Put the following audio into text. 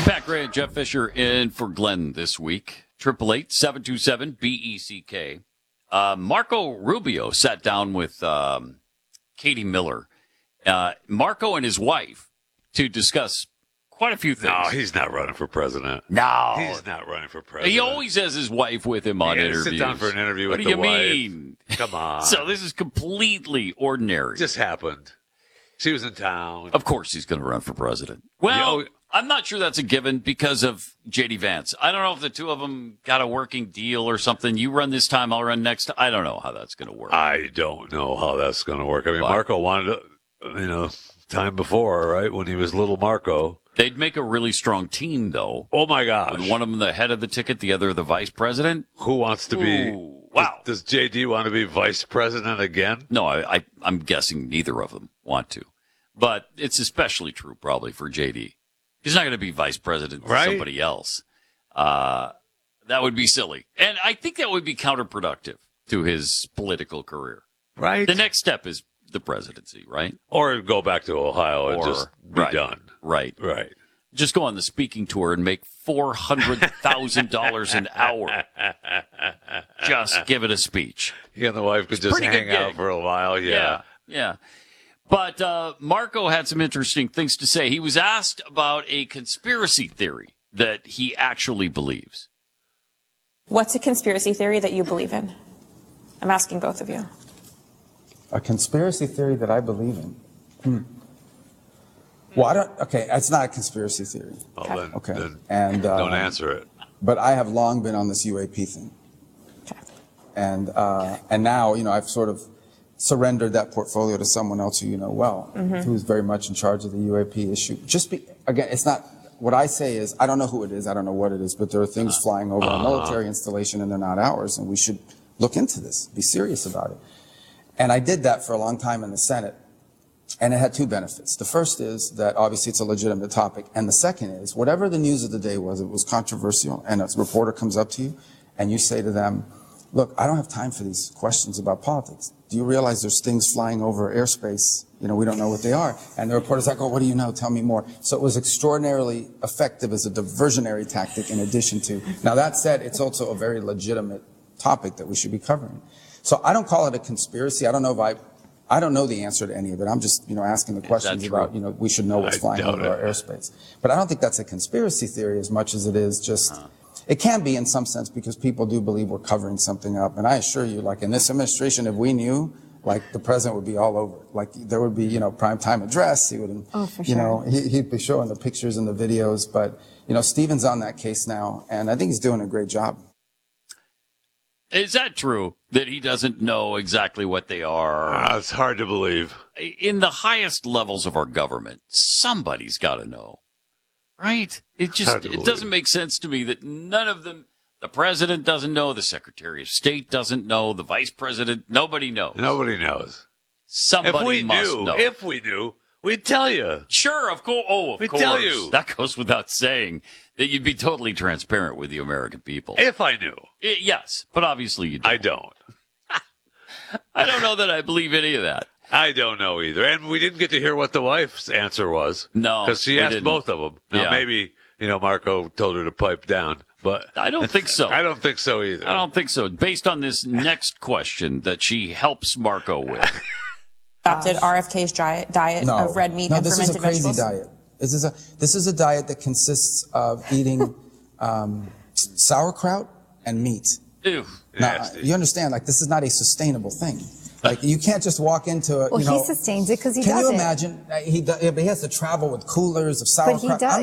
Pat Gray and Jeff Fisher in for Glenn this week. 888-727-BECK. Marco Rubio sat down with Katie Miller. Marco and his wife to discuss quite a few things. No, he's not running for president. No. He's not running for president. He always has his wife with him on interviews. Sit down for an interview what with do the you wife. mean? Come on. So this is completely ordinary. Just happened. She was in town. Of course he's going to run for president. Well, I'm not sure that's a given because of J.D. Vance. I don't know if the two of them got a working deal or something. You run this time, I'll run next. I don't know how that's going to work. I don't know how that's going to work. I mean, Marco wanted to, time before, right, when he was little Marco. They'd make a really strong team, though. Oh, my gosh. With one of them the head of the ticket, the other the vice president. Who wants to be? Wow. Does J.D. want to be vice president again? No, I'm guessing neither of them want to. But it's especially true probably for J.D. He's not going to be vice president for somebody else. That would be silly. And I think that would be counterproductive to his political career. Right. The next step is the presidency, right? Or go back to Ohio and just be done. Right. Right. Just go on the speaking tour and make $400,000 an hour. Just give it a speech. He and the wife could just hang out for a while. Yeah. But Marco had some interesting things to say. He was asked about a conspiracy theory that he actually believes. What's a conspiracy theory that you believe in? I'm asking both of you. A conspiracy theory that I believe in? Well, it's not a conspiracy theory. Well, then and don't answer it. But I have long been on this UAP thing. Okay. And now, I've sort of surrendered that portfolio to someone else who you know well, who's very much in charge of the UAP issue. Again, it's not, what I say is, I don't know who it is, I don't know what it is, but there are things flying over a military installation and they're not ours, and we should look into this, be serious about it. And I did that for a long time in the Senate, and it had two benefits. The first is that obviously it's a legitimate topic, and the second is, whatever the news of the day was, it was controversial, and a reporter comes up to you, and you say to them, look, I don't have time for these questions about politics. Do you realize there's things flying over airspace? We don't know what they are. And the reporter's like, oh, what do you know? Tell me more. So it was extraordinarily effective as a diversionary tactic in addition to. Now, that said, it's also a very legitimate topic that we should be covering. So I don't call it a conspiracy. I don't know the answer to any of it. I'm just, asking the questions about, we should know what's flying over our airspace. But I don't think that's a conspiracy theory as much as it is just... It can be in some sense because people do believe we're covering something up. And I assure you, like in this administration, if we knew, like the president would be all over. Like there would be, prime time address. He would, for sure. He'd be showing the pictures and the videos. But, Stephen's on that case now, and I think he's doing a great job. Is that true that he doesn't know exactly what they are? It's hard to believe. In the highest levels of our government, somebody's got to know. Right? It doesn't make sense to me that none of them, the president doesn't know, the Secretary of State doesn't know, the vice president, nobody knows. Nobody knows. Somebody must know. If we knew, we'd tell you. Sure, of course. Oh, of course. We'd tell you. That goes without saying that you'd be totally transparent with the American people. If I knew. Yes, but obviously you don't. I don't. I don't know that I believe any of that. I don't know either. And we didn't get to hear what the wife's answer was. No. Because she asked both of them. Now, maybe, Marco told her to pipe down. But I don't think so. I don't think so either. I don't think so. Based on this next question that she helps Marco with. Adopted RFK's diet of red meat and fermented vegetables? No, this is a crazy diet. This is a diet that consists of eating sauerkraut and meat. Ew. Now, you understand, this is not a sustainable thing. You can't just walk into it. Well, he sustains it because he does it. Can you imagine? He has to travel with coolers of sauerkraut. But he does.